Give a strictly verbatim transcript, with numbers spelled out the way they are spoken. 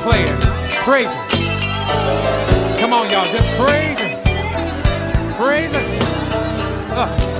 play it. Praise him. Come on, y'all, just praise him. Praise him. Uh.